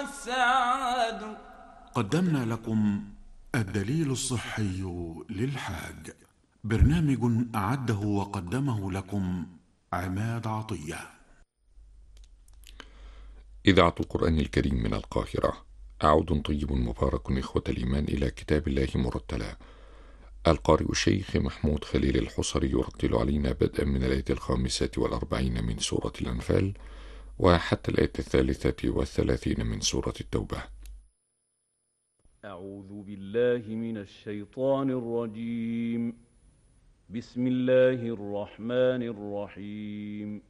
والسعد. قدمنا لكم الدليل الصحي للحاج، برنامج أعده وقدمه لكم عماد عطية. إذاعة القرآن الكريم من القاهرة. أعود طيب مبارك إخوة الإيمان إلى كتاب الله مرتلا. القارئ الشيخ محمود خليل الحصري يرتل علينا بدءا من الآية 45 من سورة الأنفال وحتى الآية 33 من سورة التوبة. أعوذ بالله من الشيطان الرجيم. بسم الله الرحمن الرحيم.